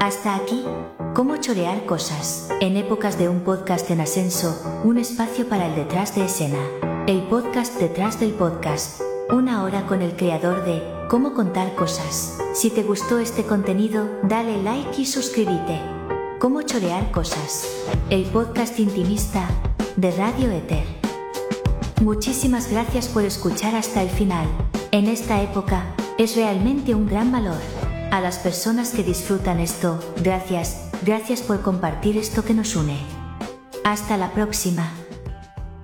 Hasta aquí, cómo chorear cosas. En épocas de un podcast en ascenso, un espacio para el detrás de escena. El podcast detrás del podcast. Una hora con el creador de Cómo contar cosas. Si te gustó este contenido, dale like y suscríbete. Cómo chorear cosas. El podcast intimista de Radio Éter. Muchísimas gracias por escuchar hasta el final. En esta época, es realmente un gran valor. A las personas que disfrutan esto, gracias por compartir esto que nos une. Hasta la próxima.